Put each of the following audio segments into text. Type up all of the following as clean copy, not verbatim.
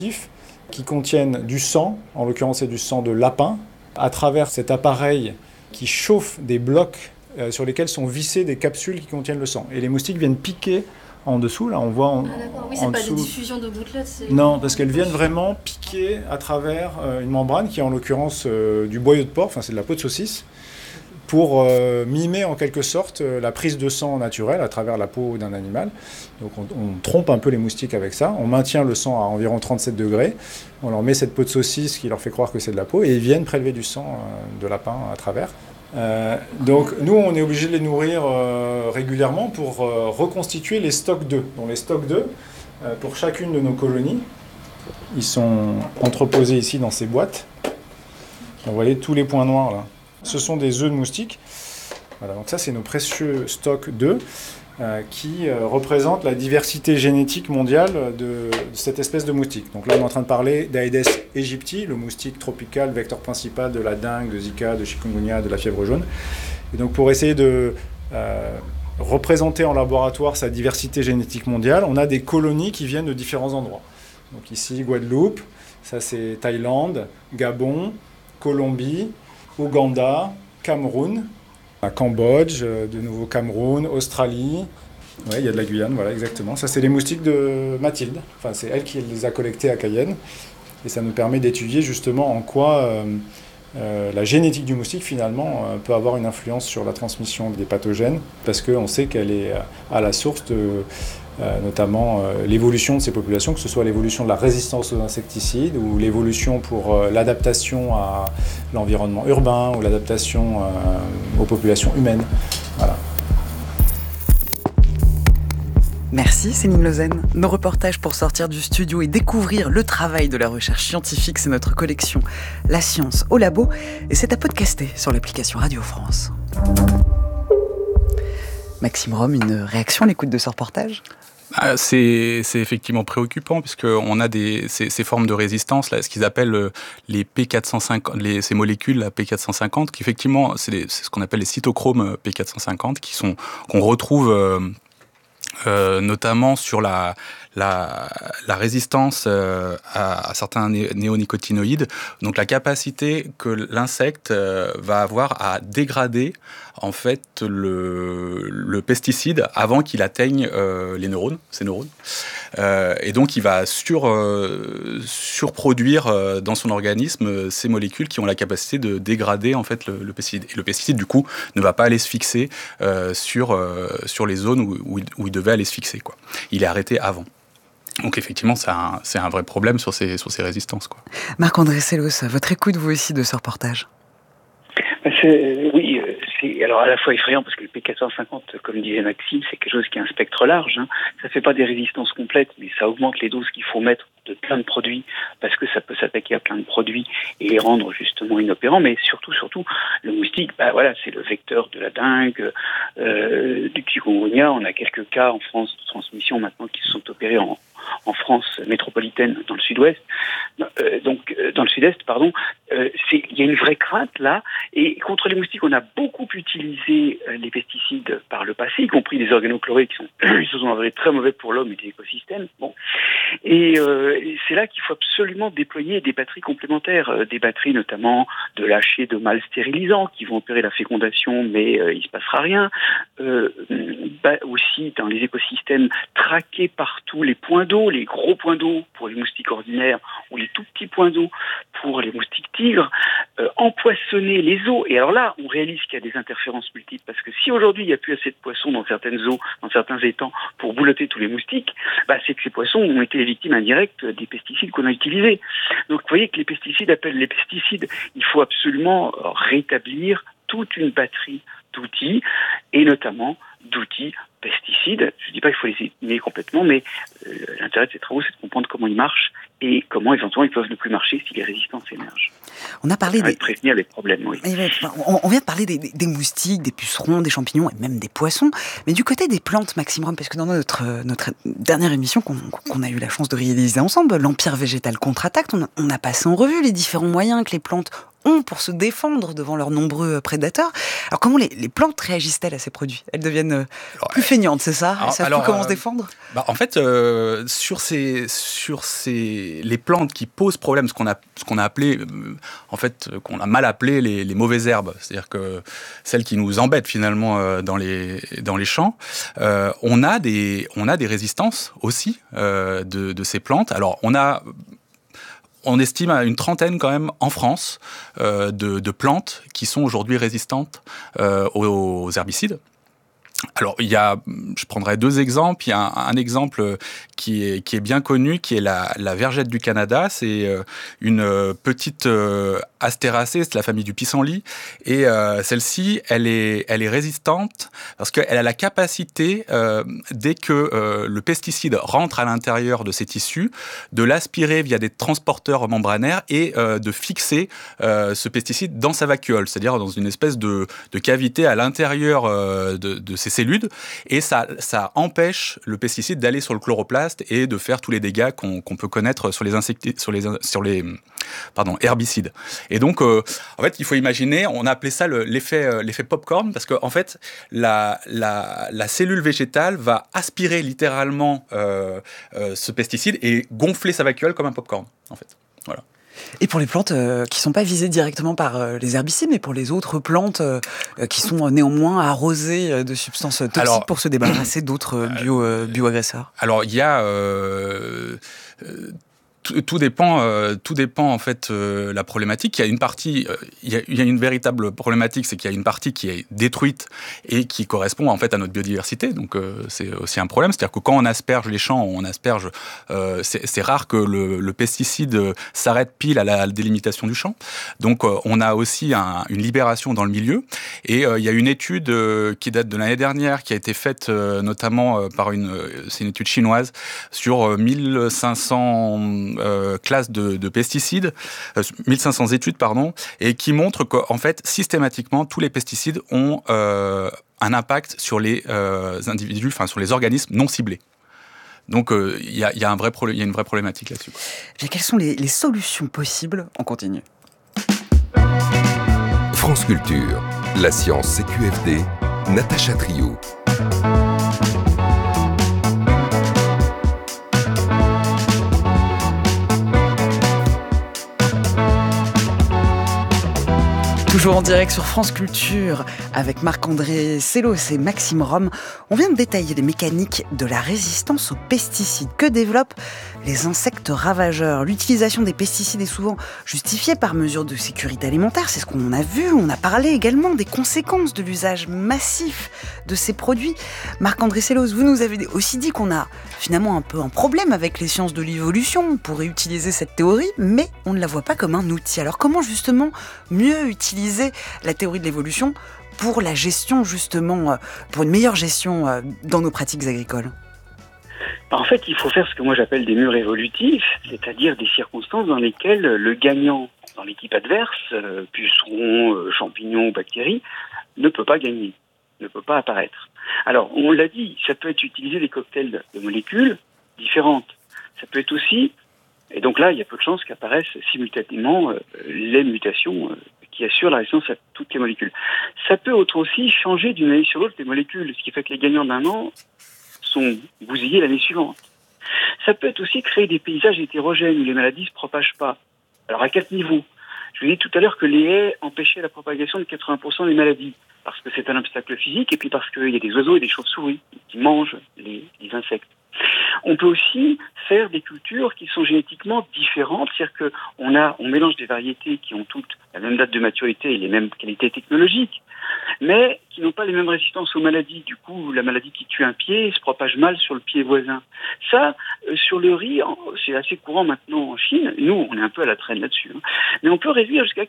qui contiennent du sang, en l'occurrence c'est du sang de lapin, à travers cet appareil qui chauffe des blocs sur lesquels sont vissées des capsules qui contiennent le sang. Et les moustiques viennent piquer en dessous, là on voit en d'accord. Oui, c'est en pas dessous. des diffusions de gouttelettes, c'est... Non, parce qu'elles viennent vraiment piquer à travers une membrane qui est en l'occurrence du boyau de porc, enfin c'est de la peau de saucisse, pour mimer en quelque sorte la prise de sang naturelle à travers la peau d'un animal. Donc on trompe un peu les moustiques avec ça, on maintient le sang à environ 37 degrés, on leur met cette peau de saucisse qui leur fait croire que c'est de la peau, et ils viennent prélever du sang de lapin à travers. Donc nous on est obligé de les nourrir régulièrement pour reconstituer les stocks d'œufs. Donc les stocks d'œufs, pour chacune de nos colonies, ils sont entreposés ici dans ces boîtes. Vous voyez tous les points noirs là. Ce sont des œufs de moustiques. Voilà, donc ça, c'est nos précieux stocks d'œufs qui représentent la diversité génétique mondiale de cette espèce de moustique. Donc là, on est en train de parler d'Aedes aegypti, le moustique tropical, vecteur principal de la dengue, de Zika, de chikungunya, de la fièvre jaune. Et donc pour essayer de représenter en laboratoire sa diversité génétique mondiale, on a des colonies qui viennent de différents endroits. Donc ici, Guadeloupe, ça c'est Thaïlande, Gabon, Colombie, Ouganda, Cameroun, Cambodge, de nouveau Cameroun, Australie. Ouais, il y a de la Guyane, voilà, exactement. Ça, c'est les moustiques de Mathilde. Enfin, c'est elle qui les a collectés à Cayenne. Et ça nous permet d'étudier justement en quoi la génétique du moustique, finalement, peut avoir une influence sur la transmission des pathogènes, parce qu'on sait qu'elle est à la source de notamment l'évolution de ces populations, que ce soit l'évolution de la résistance aux insecticides ou l'évolution pour l'adaptation à l'environnement urbain ou l'adaptation aux populations humaines. Voilà. Merci Céline Lausanne. Nos reportages pour sortir du studio et découvrir le travail de la recherche scientifique, c'est notre collection La Science au Labo, et c'est à podcaster sur l'application Radio France. Maxime Rome, une réaction à l'écoute de ce reportage ? C'est effectivement préoccupant puisqu'on a ces formes de résistance, là, ce qu'ils appellent les P450, ces molécules la P450, qui effectivement c'est ce qu'on appelle les cytochromes P450, qu'on retrouve notamment sur la résistance à certains néonicotinoïdes, donc la capacité que l'insecte va avoir à dégrader en fait le pesticide avant qu'il atteigne ces neurones. Et donc il va surproduire dans son organisme ces molécules qui ont la capacité de dégrader en fait le pesticide. Et le pesticide du coup ne va pas aller se fixer sur les zones où il devait aller se fixer, quoi. Il est arrêté avant. Donc effectivement, c'est un vrai problème sur ces résistances, quoi. Marc-André Sellos, votre écoute vous aussi de ce reportage ? Oui, c'est alors à la fois effrayant parce que le P450, comme disait Maxime, c'est quelque chose qui a un spectre large. Ça fait pas des résistances complètes, mais ça augmente les doses qu'il faut mettre de plein de produits parce que ça peut s'attaquer à plein de produits et les rendre justement inopérants. Mais surtout, le moustique, c'est le vecteur de la dengue, du chikungunya. On a quelques cas en France de transmission maintenant qui se sont opérés en France métropolitaine, dans le sud-ouest, dans le sud-est, pardon. Il y a une vraie crainte là. Et contre les moustiques, on a beaucoup utilisé les pesticides par le passé, y compris les organochlorés qui se sont avérés très mauvais pour l'homme et l'écosystème. Bon. Et c'est là qu'il faut absolument déployer des batteries complémentaires, des batteries notamment de lâchers de mâles stérilisants qui vont opérer la fécondation, mais il se passera rien. Aussi dans les écosystèmes, traquer partout les points d'eau, les gros points d'eau pour les moustiques ordinaires ou les tout petits points d'eau pour les moustiques tigres, empoissonner les eaux. Et alors là, on réalise qu'il y a des interférences multiples parce que si aujourd'hui il n'y a plus assez de poissons dans certaines eaux, dans certains étangs pour boulotter tous les moustiques, c'est que ces poissons ont été les victimes indirectes des pesticides qu'on a utilisés. Donc vous voyez que les pesticides appellent les pesticides. Il faut absolument rétablir toute une batterie d'outils, et notamment d'outils pesticides. Je ne dis pas qu'il faut les éliminer complètement, mais l'intérêt de ces travaux, c'est de comprendre comment ils marchent et comment éventuellement ils peuvent ne plus marcher si les résistances émergent. On a parlé de prévenir les problèmes, oui. On vient de parler des moustiques, des pucerons, des champignons et même des poissons. Mais du côté des plantes, Maxime Rome, parce que dans notre dernière émission qu'on a eu la chance de réaliser ensemble, l'Empire végétal contre-attaque, on a passé en revue les différents moyens que les plantes ont pour se défendre devant leurs nombreux prédateurs. Alors comment les plantes réagissent-elles à ces produits ? Elles deviennent plus feignantes, c'est ça ? Elles savent plus comment se défendre ? En fait, sur les plantes qui posent problème, ce qu'on a appelé, qu'on a mal appelé les mauvaises herbes, c'est-à-dire que celles qui nous embêtent finalement dans les champs, on a des résistances aussi de ces plantes. Alors on estime à une trentaine quand même en France de plantes qui sont aujourd'hui résistantes aux herbicides. Alors, je prendrai deux exemples. Il y a un exemple qui est bien connu, qui est la vergette du Canada. C'est une petite astéracée, c'est la famille du pissenlit. Et celle-ci, elle est résistante parce qu'elle a la capacité, dès que le pesticide rentre à l'intérieur de ses tissus, de l'aspirer via des transporteurs membranaires et de fixer ce pesticide dans sa vacuole, c'est-à-dire dans une espèce de cavité à l'intérieur de ces cellules, et ça empêche le pesticide d'aller sur le chloroplaste et de faire tous les dégâts qu'on peut connaître sur les herbicides. Et donc, en fait, il faut imaginer, on a appelé ça l'effet popcorn, parce que en fait, la cellule végétale va aspirer littéralement ce pesticide et gonfler sa vacuole comme un popcorn, en fait. Voilà. Et pour les plantes qui ne sont pas visées directement par les herbicides, mais pour les autres plantes qui sont néanmoins arrosées de substances toxiques pour se débarrasser d'autres bioagresseurs. Alors, il y a... Tout dépend en fait la problématique. Il y a une partie, il y a une véritable problématique, c'est qu'il y a une partie qui est détruite et qui correspond en fait à notre biodiversité. Donc c'est aussi un problème, c'est-à-dire que quand on asperge les champs, c'est rare que le pesticide s'arrête pile à la délimitation du champ. Donc on a aussi une libération dans le milieu. Et il y a une étude qui date de l'année dernière, qui a été faite notamment c'est une étude chinoise sur 1500 classes de pesticides, 1500 études, et qui montrent qu'en fait, systématiquement, tous les pesticides ont un impact sur les individus, enfin sur les organismes non ciblés. Donc, il y a une vraie problématique là-dessus. Bien, quelles sont les solutions possibles ? On continue. France Culture, la science CQFD, Natacha Trio. Toujours en direct sur France Culture avec Marc-André Sellos et Maxime Rome. On vient de détailler les mécaniques de la résistance aux pesticides. Que développent les insectes ravageurs ? L'utilisation des pesticides est souvent justifiée par mesure de sécurité alimentaire. C'est ce qu'on a vu. On a parlé également des conséquences de l'usage massif de ces produits. Marc-André Sellos, vous nous avez aussi dit qu'on a finalement un peu un problème avec les sciences de l'évolution. On pourrait utiliser cette théorie, mais on ne la voit pas comme un outil. Alors comment justement mieux utiliser la théorie de l'évolution pour la gestion, justement, pour une meilleure gestion dans nos pratiques agricoles ? En fait, il faut faire ce que moi j'appelle des murs évolutifs, c'est-à-dire des circonstances dans lesquelles le gagnant dans l'équipe adverse, pucerons, champignons ou bactéries, ne peut pas gagner, ne peut pas apparaître. Alors, on l'a dit, ça peut être utilisé des cocktails de molécules différentes. Ça peut être aussi, et donc là, il y a peu de chances qu'apparaissent simultanément les mutations qui assurent la résistance à toutes les molécules. Ça peut être aussi changer d'une année sur l'autre les molécules, ce qui fait que les gagnants d'un an sont bousillés l'année suivante. Ça peut être aussi créer des paysages hétérogènes où les maladies ne se propagent pas. Alors à quel niveau ? Je vous ai dit tout à l'heure que les haies empêchaient la propagation de 80% des maladies, parce que c'est un obstacle physique et puis parce qu'il y a des oiseaux et des chauves-souris qui mangent les insectes. On peut aussi faire des cultures qui sont génétiquement différentes, c'est-à-dire qu'on mélange des variétés qui ont toutes la même date de maturité et les mêmes qualités technologiques, mais qui n'ont pas les mêmes résistances aux maladies. Du coup, la maladie qui tue un pied se propage mal sur le pied voisin. Ça, sur le riz, c'est assez courant maintenant en Chine. Nous, on est un peu à la traîne là-dessus. Mais on peut réduire jusqu'à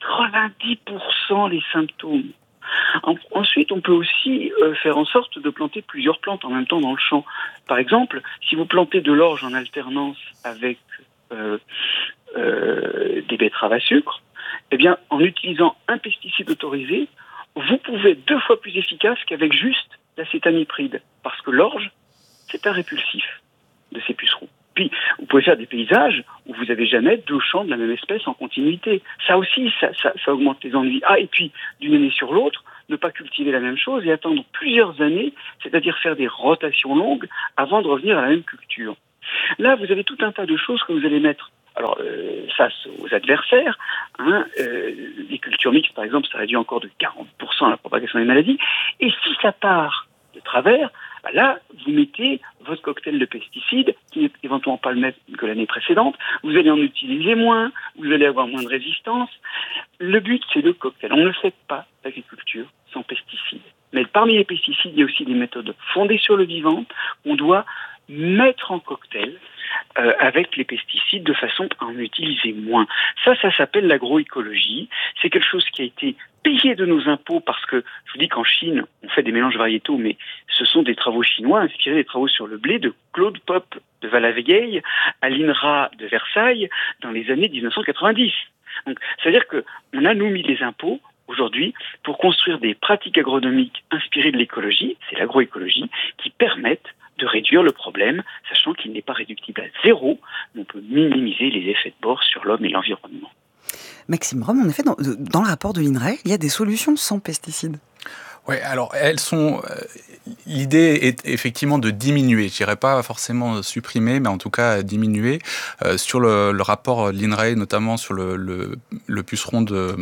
90% les symptômes. Ensuite, on peut aussi faire en sorte de planter plusieurs plantes en même temps dans le champ. Par exemple, si vous plantez de l'orge en alternance avec des betteraves à sucre, eh bien, en utilisant un pesticide autorisé, vous pouvez être 2 fois plus efficace qu'avec juste l'acétamipride. Parce que l'orge, c'est un répulsif de ces pucerons. Puis, vous pouvez faire des paysages où vous n'avez jamais 2 champs de la même espèce en continuité. Ça aussi, ça augmente les ennuis. Et puis, d'une année sur l'autre, ne pas cultiver la même chose et attendre plusieurs années, c'est-à-dire faire des rotations longues avant de revenir à la même culture. Là, vous avez tout un tas de choses que vous allez mettre face aux adversaires. Les cultures mixtes, par exemple, ça réduit encore de 40% la propagation des maladies. Et si ça part de travers, là, vous mettez votre cocktail de pesticides, qui n'est éventuellement pas le même que l'année précédente. Vous allez en utiliser moins, vous allez avoir moins de résistance. Le but, c'est le cocktail. On ne fait pas d'agriculture sans pesticides. Mais parmi les pesticides, il y a aussi des méthodes fondées sur le vivant qu'on doit mettre en cocktail avec les pesticides de façon à en utiliser moins. Ça s'appelle l'agroécologie. C'est quelque chose qui a été payé de nos impôts parce que, je vous dis qu'en Chine, on fait des mélanges variétaux, mais ce sont des travaux chinois inspirés des travaux sur le blé de Claude Pope de Valavieille à l'INRA de Versailles dans les années 1990. Donc, c'est-à-dire qu'on a, nous, mis les impôts aujourd'hui pour construire des pratiques agronomiques inspirées de l'écologie, c'est l'agroécologie, qui permettent de réduire le problème, sachant qu'il n'est pas réductible à 0, mais on peut minimiser les effets de bord sur l'homme et l'environnement. Maxime Rome, en effet, dans le rapport de l'INRAE, il y a des solutions sans pesticides. Oui, alors elles sont. L'idée est effectivement de diminuer. Je dirais pas forcément supprimer, mais en tout cas diminuer. Sur le rapport de l'INRAE, notamment sur le puceron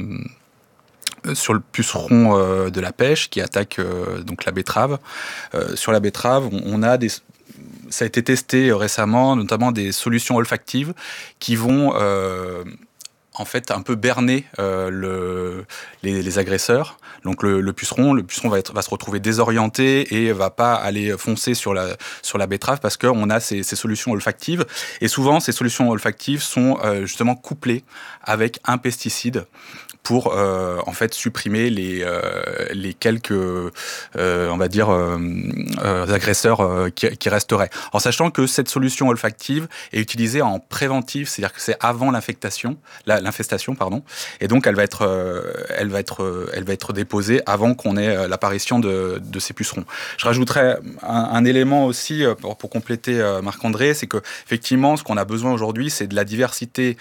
de la pêche qui attaque donc la betterave. Sur la betterave, on a ça a été testé récemment, notamment des solutions olfactives qui vont en fait un peu berner les agresseurs. Donc le puceron va se retrouver désorienté et va pas aller foncer sur la betterave parce qu'on a ces solutions olfactives. Et souvent, ces solutions olfactives sont justement couplées avec un pesticide pour en fait supprimer les quelques on va dire agresseurs qui resteraient. En sachant que cette solution olfactive est utilisée en préventif, c'est-à-dire que c'est avant l'infestation, et donc elle va être déposée avant qu'on ait l'apparition de ces pucerons. Je rajouterais un élément aussi pour compléter Marc-André, c'est que effectivement ce qu'on a besoin aujourd'hui, c'est de la diversité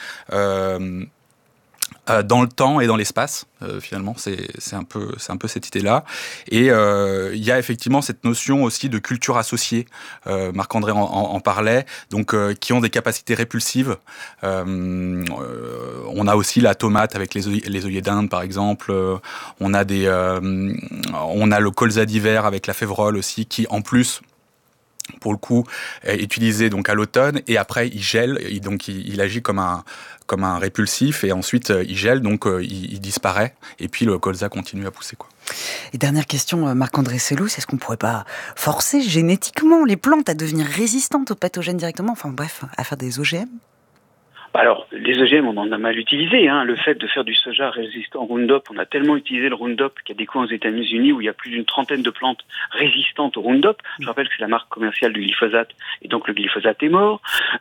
dans le temps et dans l'espace, finalement, c'est un peu cette idée-là. Et il y a effectivement cette notion aussi de culture associée. Marc-André en parlait, donc qui ont des capacités répulsives. On a aussi la tomate avec les œillets d'Inde, par exemple. On a le colza d'hiver avec la févrole aussi, qui en plus, pour le coup, est utilisé donc à l'automne et après il gèle, donc il agit comme un répulsif et ensuite il gèle, donc il disparaît et puis le colza continue à pousser, quoi. Et dernière question, Marc-André Sellous, est-ce qu'on ne pourrait pas forcer génétiquement les plantes à devenir résistantes aux pathogènes directement, enfin bref, à faire des OGM ? Alors, les OGM, on en a mal utilisé. Le fait de faire du soja résistant au Roundup, on a tellement utilisé le Roundup qu'il y a des coins aux États-Unis où il y a plus d'une trentaine de plantes résistantes au Roundup. Je rappelle que c'est la marque commerciale du glyphosate, et donc le glyphosate est mort.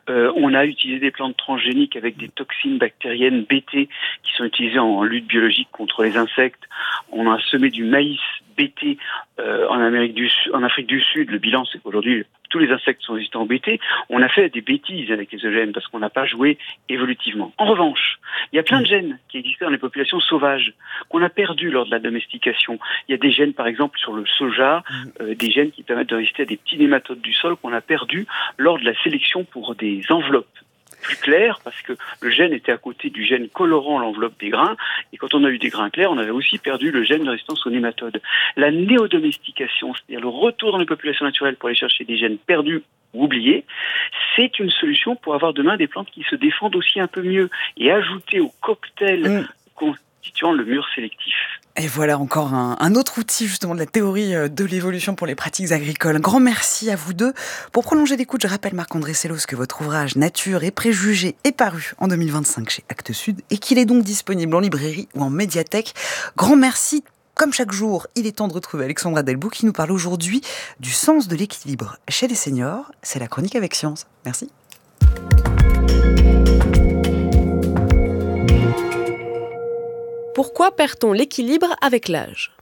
On a utilisé des plantes transgéniques avec des toxines bactériennes BT qui sont utilisées en lutte biologique contre les insectes. On a semé du maïs BT en Afrique du Sud. Le bilan, c'est qu'aujourd'hui, tous les insectes sont résistants au BT. On a fait des bêtises avec les OGM parce qu'on n'a pas joué évolutivement. En revanche, il y a plein de gènes qui existaient dans les populations sauvages qu'on a perdus lors de la domestication. Il y a des gènes, par exemple, sur le soja, des gènes qui permettent de résister à des petits nématodes du sol qu'on a perdus lors de la sélection pour des enveloppes plus clair, parce que le gène était à côté du gène colorant l'enveloppe des grains, et quand on a eu des grains clairs, on avait aussi perdu le gène de résistance aux nématodes. La néodomestication, c'est-à-dire le retour dans les populations naturelles pour aller chercher des gènes perdus ou oubliés, c'est une solution pour avoir demain des plantes qui se défendent aussi un peu mieux, et ajouter au cocktail constituant le mur sélectif. Et voilà encore un autre outil justement de la théorie de l'évolution pour les pratiques agricoles. Un grand merci à vous deux. Pour prolonger l'écoute, je rappelle Marc-André Sellous que votre ouvrage Nature et préjugés est paru en 2025 chez Actes Sud et qu'il est donc disponible en librairie ou en médiathèque. Grand merci. Comme chaque jour, il est temps de retrouver Alexandra Delbout qui nous parle aujourd'hui du sens de l'équilibre chez les seniors. C'est la chronique avec Science. Merci. Pourquoi perd-on l'équilibre avec l'âge ?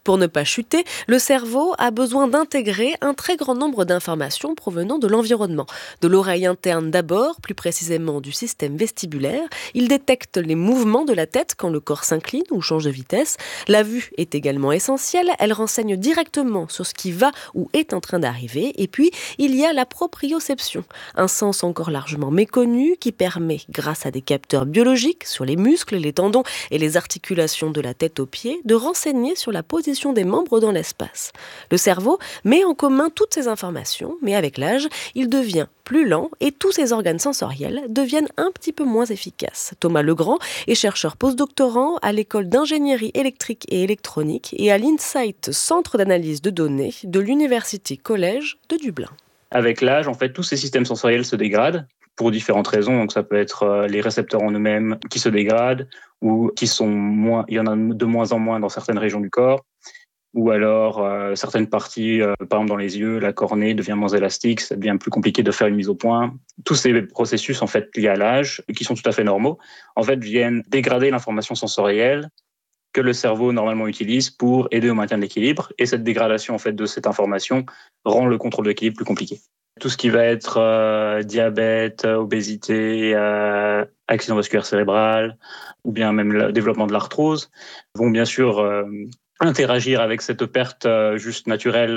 Pour ne pas chuter, le cerveau a besoin d'intégrer un très grand nombre d'informations provenant de l'environnement. De l'oreille interne d'abord, plus précisément du système vestibulaire. Il détecte les mouvements de la tête quand le corps s'incline ou change de vitesse. La vue est également essentielle. Elle renseigne directement sur ce qui va ou est en train d'arriver. Et puis, il y a la proprioception, un sens encore largement méconnu qui permet, grâce à des capteurs biologiques sur les muscles, les tendons et les articulations de la tête aux pieds, de renseigner sur la position des membres dans l'espace. Le cerveau met en commun toutes ces informations, mais avec l'âge, il devient plus lent et tous ses organes sensoriels deviennent un petit peu moins efficaces. Thomas Legrand est chercheur postdoctorant à l'école d'ingénierie électrique et électronique et à l'Insight Centre d'analyse de données de l'University College de Dublin. Avec l'âge, en fait, tous ces systèmes sensoriels se dégradent pour différentes raisons. Donc, ça peut être les récepteurs en eux-mêmes qui se dégradent ou qui sont moins, il y en a de moins en moins dans certaines régions du corps. Ou alors, certaines parties, par exemple dans les yeux, la cornée devient moins élastique, ça devient plus compliqué de faire une mise au point. Tous ces processus, en fait, liés à l'âge, qui sont tout à fait normaux, en fait, viennent dégrader l'information sensorielle que le cerveau normalement utilise pour aider au maintien de l'équilibre. Et cette dégradation, en fait, de cette information rend le contrôle de l'équilibre plus compliqué. Tout ce qui va être diabète, obésité, accident vasculaire cérébral, ou bien même le développement de l'arthrose, vont bien sûr interagir avec cette perte juste naturelle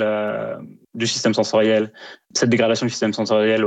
du système sensoriel, cette dégradation du système sensoriel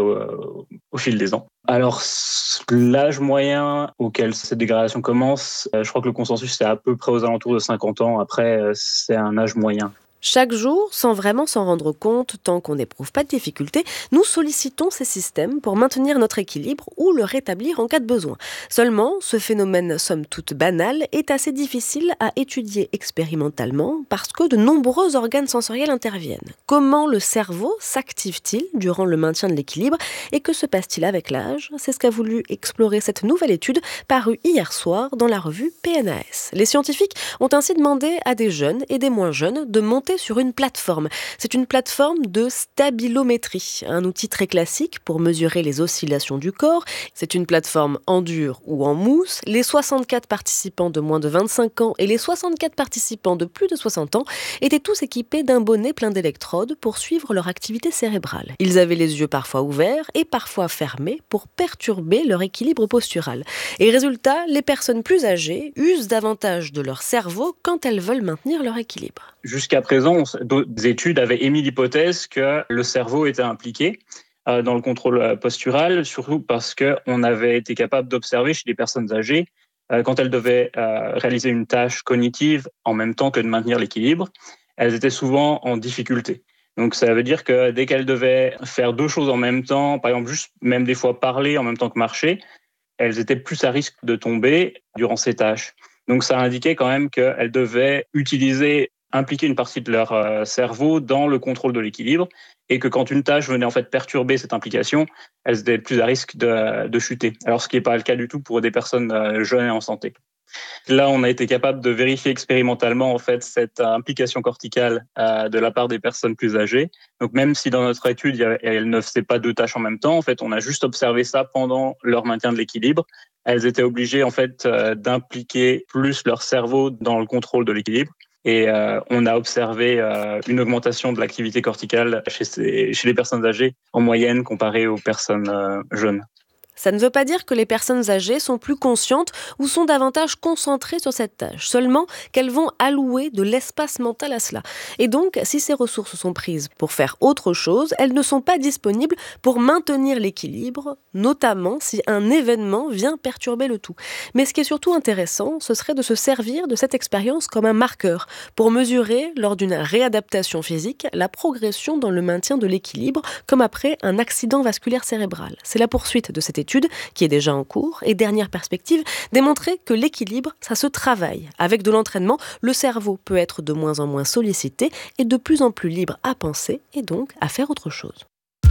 au fil des ans. Alors, l'âge moyen auquel cette dégradation commence, je crois que le consensus, c'est à peu près aux alentours de 50 ans. Après, c'est un âge moyen. Chaque jour, sans vraiment s'en rendre compte, tant qu'on n'éprouve pas de difficulté, nous sollicitons ces systèmes pour maintenir notre équilibre ou le rétablir en cas de besoin. Seulement, ce phénomène somme toute banal est assez difficile à étudier expérimentalement parce que de nombreux organes sensoriels interviennent. Comment le cerveau s'active-t-il durant le maintien de l'équilibre et que se passe-t-il avec l'âge ? C'est ce qu'a voulu explorer cette nouvelle étude parue hier soir dans la revue PNAS. Les scientifiques ont ainsi demandé à des jeunes et des moins jeunes de monter sur une plateforme. C'est une plateforme de stabilométrie, un outil très classique pour mesurer les oscillations du corps. C'est une plateforme en dur ou en mousse. Les 64 participants de moins de 25 ans et les 64 participants de plus de 60 ans étaient tous équipés d'un bonnet plein d'électrodes pour suivre leur activité cérébrale. Ils avaient les yeux parfois ouverts et parfois fermés pour perturber leur équilibre postural. Et résultat, les personnes plus âgées usent davantage de leur cerveau quand elles veulent maintenir leur équilibre. Jusqu'à présent, d'autres études avaient émis l'hypothèse que le cerveau était impliqué dans le contrôle postural, surtout parce qu'on avait été capable d'observer chez les personnes âgées, quand elles devaient réaliser une tâche cognitive en même temps que de maintenir l'équilibre, elles étaient souvent en difficulté. Donc ça veut dire que dès qu'elles devaient faire deux choses en même temps, par exemple juste même des fois parler en même temps que marcher, elles étaient plus à risque de tomber durant ces tâches. Donc ça indiquait quand même qu'elles devaient impliquer une partie de leur cerveau dans le contrôle de l'équilibre et que quand une tâche venait en fait perturber cette implication, elles étaient plus à risque de chuter. Alors ce qui n'est pas le cas du tout pour des personnes jeunes et en santé. Là, on a été capable de vérifier expérimentalement en fait cette implication corticale de la part des personnes plus âgées. Donc même si dans notre étude, elles ne faisaient pas deux tâches en même temps, en fait, on a juste observé ça pendant leur maintien de l'équilibre. Elles étaient obligées en fait d'impliquer plus leur cerveau dans le contrôle de l'équilibre. Et on a observé une augmentation de l'activité corticale chez les personnes âgées en moyenne comparée aux personnes jeunes. Ça ne veut pas dire que les personnes âgées sont plus conscientes ou sont davantage concentrées sur cette tâche, seulement qu'elles vont allouer de l'espace mental à cela. Et donc, si ces ressources sont prises pour faire autre chose, elles ne sont pas disponibles pour maintenir l'équilibre, notamment si un événement vient perturber le tout. Mais ce qui est surtout intéressant, ce serait de se servir de cette expérience comme un marqueur pour mesurer, lors d'une réadaptation physique, la progression dans le maintien de l'équilibre, comme après un accident vasculaire cérébral. C'est la poursuite de cette étude qui est déjà en cours. Et dernière perspective, démontrer que l'équilibre, ça se travaille. Avec de l'entraînement, le cerveau peut être de moins en moins sollicité et de plus en plus libre à penser et donc à faire autre chose.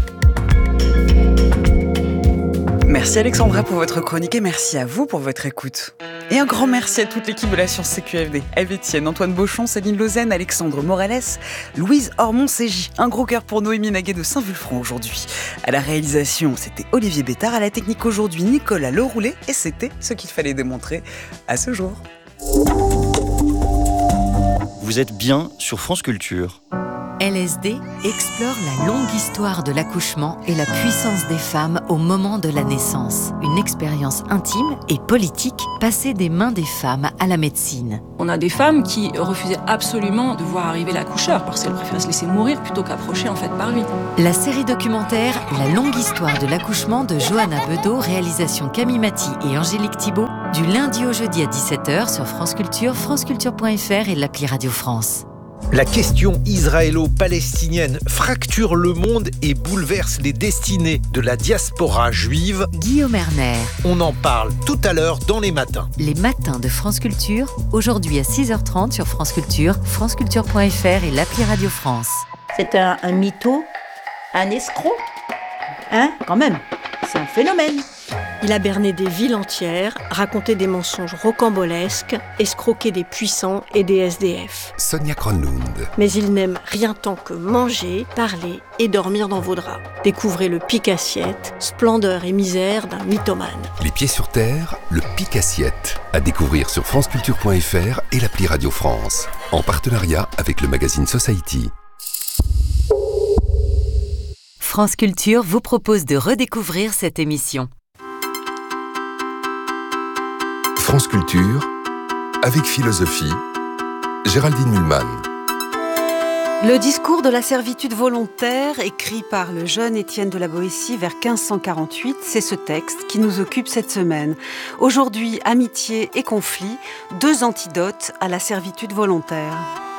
Merci Alexandra pour votre chronique et merci à vous pour votre écoute. Et un grand merci à toute l'équipe de la Science CQFD. Eve Etienne, Antoine Beauchamp, Céline Lausanne, Alexandre Morales, Louise Ormond-Ségy. Un gros cœur pour Noémie Naguet de Saint-Vulfranc aujourd'hui. À la réalisation, c'était Olivier Bétard. À la technique aujourd'hui, Nicolas Leroulet. Et c'était ce qu'il fallait démontrer à ce jour. Vous êtes bien sur France Culture. LSD explore la longue histoire de l'accouchement et la puissance des femmes au moment de la naissance. Une expérience intime et politique passée des mains des femmes à la médecine. On a des femmes qui refusaient absolument de voir arriver l'accoucheur parce qu'elles préféraient se laisser mourir plutôt qu'approcher en fait par lui. La série documentaire La longue histoire de l'accouchement de Johanna Bedeau, réalisation Camille Maty et Angélique Thibault, du lundi au jeudi à 17h sur France Culture, franceculture.fr et l'appli Radio France. La question israélo-palestinienne fracture le monde et bouleverse les destinées de la diaspora juive. Guillaume Erner. On en parle tout à l'heure dans les matins. Les matins de France Culture, aujourd'hui à 6h30 sur France Culture, franceculture.fr et l'appli Radio France. C'est un mytho, un escroc, hein, quand même, c'est un phénomène. Il a berné des villes entières, raconté des mensonges rocambolesques, escroqué des puissants et des SDF. Sonia Kronlund. Mais il n'aime rien tant que manger, parler et dormir dans vos draps. Découvrez le pic-assiette, splendeur et misère d'un mythomane. Les pieds sur terre, le pic-assiette. À découvrir sur franceculture.fr et l'appli Radio France. En partenariat avec le magazine Society. France Culture vous propose de redécouvrir cette émission. France Culture, avec philosophie, Géraldine Mühlmann. Le discours de la servitude volontaire, écrit par le jeune Étienne de la Boétie vers 1548, c'est ce texte qui nous occupe cette semaine. Aujourd'hui, amitié et conflit, 2 antidotes à la servitude volontaire.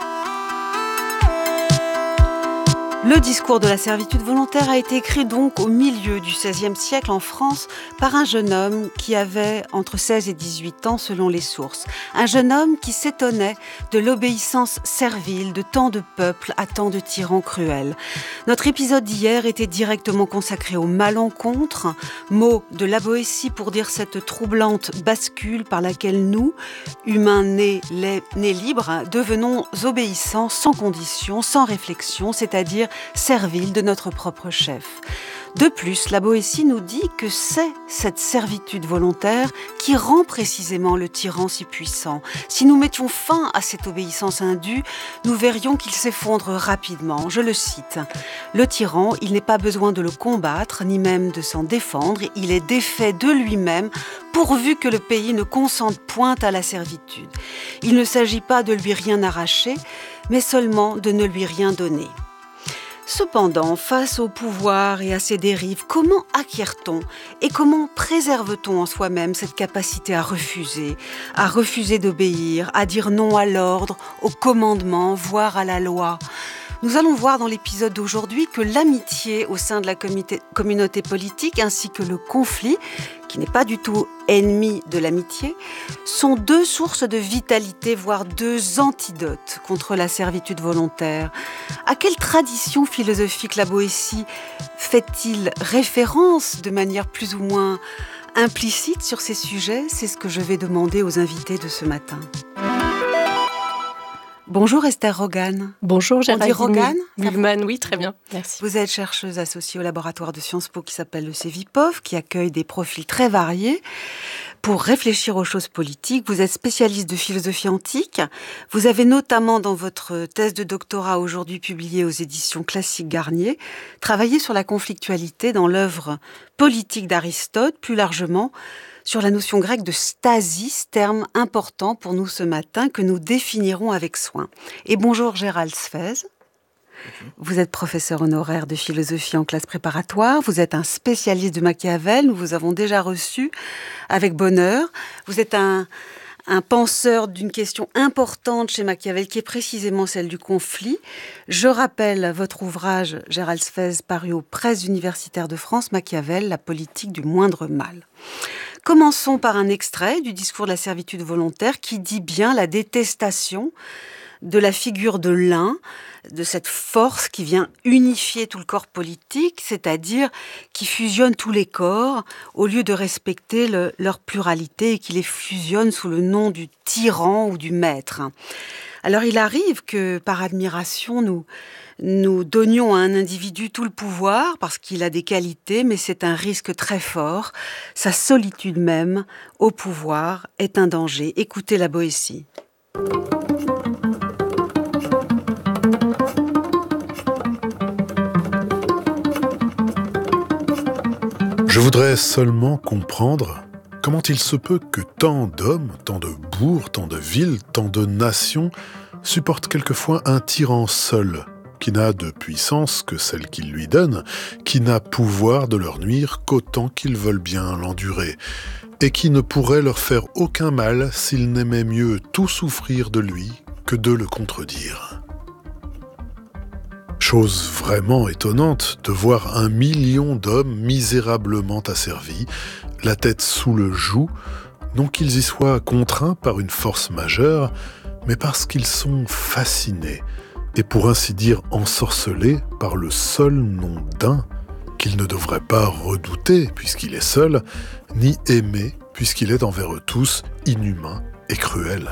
Le discours de la servitude volontaire a été écrit donc au milieu du XVIe siècle en France par un jeune homme qui avait entre 16 et 18 ans selon les sources. Un jeune homme qui s'étonnait de l'obéissance servile de tant de peuples à tant de tyrans cruels. Notre épisode d'hier était directement consacré au malencontre, mot de la Boétie pour dire cette troublante bascule par laquelle nous, humains nés libres, devenons obéissants sans condition, sans réflexion, c'est-à-dire servile de notre propre chef. De plus, la Boétie nous dit que c'est cette servitude volontaire qui rend précisément le tyran si puissant. Si nous mettions fin à cette obéissance indue, nous verrions qu'il s'effondre rapidement. Je le cite. Le tyran, il n'est pas besoin de le combattre, ni même de s'en défendre. Il est défait de lui-même, pourvu que le pays ne consente point à la servitude. Il ne s'agit pas de lui rien arracher, mais seulement de ne lui rien donner. Cependant, face au pouvoir et à ses dérives, comment acquiert-on et comment préserve-t-on en soi-même cette capacité à refuser d'obéir, à dire non à l'ordre, au commandement, voire à la loi ? Nous allons voir dans l'épisode d'aujourd'hui que l'amitié au sein de la communauté politique ainsi que le conflit, qui n'est pas du tout ennemi de l'amitié, sont 2 sources de vitalité, voire 2 antidotes contre la servitude volontaire. À quelle tradition philosophique la Boétie fait-il référence de manière plus ou moins implicite sur ces sujets ? C'est ce que je vais demander aux invités de ce matin. Bonjour Esther Rogan. Bonjour Géraldine. On dit Rogan Mühlmann, oui, très bien, merci. Vous êtes chercheuse associée au laboratoire de Sciences Po qui s'appelle le CEVIPOF, qui accueille des profils très variés pour réfléchir aux choses politiques. Vous êtes spécialiste de philosophie antique. Vous avez notamment, dans votre thèse de doctorat aujourd'hui publiée aux éditions Classiques Garnier, travaillé sur la conflictualité dans l'œuvre politique d'Aristote, plus largement sur la notion grecque de stasis, terme important pour nous ce matin que nous définirons avec soin. Et bonjour Gérald Sfez. Vous êtes professeur honoraire de philosophie en classe préparatoire, vous êtes un spécialiste de Machiavel, nous vous avons déjà reçu avec bonheur. Vous êtes un penseur d'une question importante chez Machiavel, qui est précisément celle du conflit. Je rappelle votre ouvrage, Gérald Sfez, paru aux Presses universitaires de France, Machiavel, la politique du moindre mal. Commençons par un extrait du discours de la servitude volontaire qui dit bien la détestation de la figure de l'un, de cette force qui vient unifier tout le corps politique, c'est-à-dire qui fusionne tous les corps au lieu de respecter leur pluralité et qui les fusionne sous le nom du tyran ou du maître. Alors il arrive que par admiration nous donnions à un individu tout le pouvoir parce qu'il a des qualités, mais c'est un risque très fort. Sa solitude même au pouvoir est un danger. Écoutez la Boétie. voudrais seulement comprendre comment il se peut que tant d'hommes, tant de bourgs, tant de villes, tant de nations supportent quelquefois un tyran seul, qui n'a de puissance que celle qu'il lui donne, qui n'a pouvoir de leur nuire qu'autant qu'ils veulent bien l'endurer, et qui ne pourrait leur faire aucun mal s'ils n'aimaient mieux tout souffrir de lui que de le contredire. Chose vraiment étonnante de voir 1 million d'hommes misérablement asservis, la tête sous le joug, non qu'ils y soient contraints par une force majeure, mais parce qu'ils sont fascinés, et pour ainsi dire ensorcelés par le seul nom d'un qu'il ne devrait pas redouter puisqu'il est seul, ni aimer puisqu'il est envers eux tous inhumain et cruel.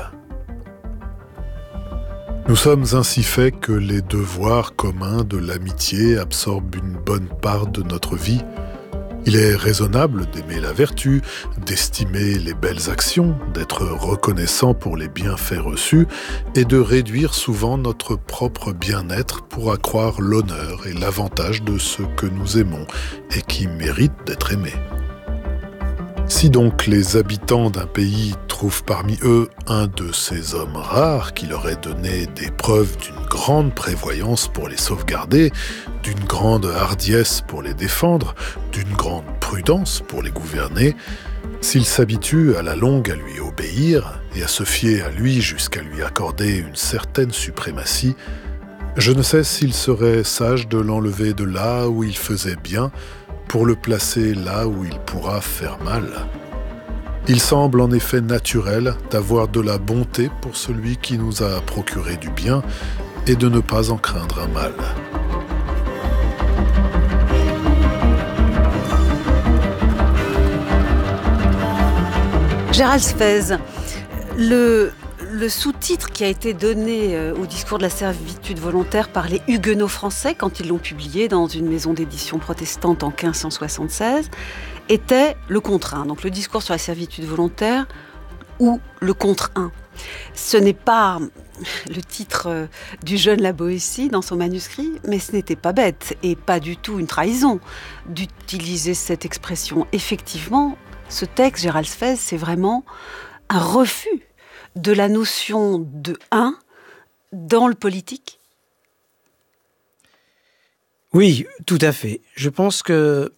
Nous sommes ainsi faits que les devoirs communs de l'amitié absorbent une bonne part de notre vie. Il est raisonnable d'aimer la vertu, d'estimer les belles actions, d'être reconnaissant pour les bienfaits reçus et de réduire souvent notre propre bien-être pour accroître l'honneur et l'avantage de ceux que nous aimons et qui méritent d'être aimés. Si donc les habitants d'un pays trouvent parmi eux un de ces hommes rares qui leur ait donné des preuves d'une grande prévoyance pour les sauvegarder, d'une grande hardiesse pour les défendre, d'une grande prudence pour les gouverner, s'ils s'habituent à la longue à lui obéir et à se fier à lui jusqu'à lui accorder une certaine suprématie, je ne sais s'il serait sage de l'enlever de là où il faisait bien pour le placer là où il pourra faire mal. Il semble en effet naturel d'avoir de la bonté pour celui qui nous a procuré du bien et de ne pas en craindre un mal. Gérald Sfez, le sous-titre qui a été donné au discours de la servitude volontaire par les Huguenots français quand ils l'ont publié dans une maison d'édition protestante en 1576 était le contre 1. Donc le discours sur la servitude volontaire ou le contre 1. Ce n'est pas le titre du jeune La Boétie dans son manuscrit, mais ce n'était pas bête et pas du tout une trahison d'utiliser cette expression. Effectivement, ce texte, Gérald Sfez, c'est vraiment un refus de la notion de un dans le politique? Oui, tout à fait. Je pense que